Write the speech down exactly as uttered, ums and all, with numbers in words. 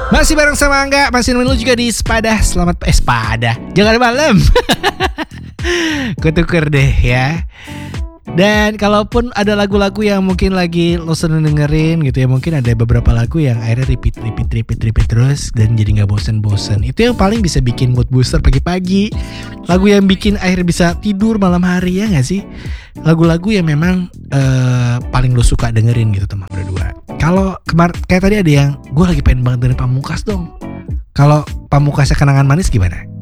Masih bareng sama Angga, masih nemenin lu juga di Sepada. Selamat eh Sepada. Jangan malam. Gue tuker deh ya. Dan kalaupun ada lagu-lagu yang mungkin lagi lo seneng dengerin gitu ya, mungkin ada beberapa lagu yang akhirnya repeat, repeat, repeat, repeat terus dan jadi gak bosen-bosen. Itu yang paling bisa bikin mood booster pagi-pagi. Lagu yang bikin akhirnya bisa tidur malam hari, ya gak sih? Lagu-lagu yang memang uh, paling lo suka dengerin gitu teman berdua. Kalau kemar kayak tadi ada yang gue lagi pengen banget dengerin Pamungkas dong. Kalau Pamungkasnya Kenangan Manis gimana?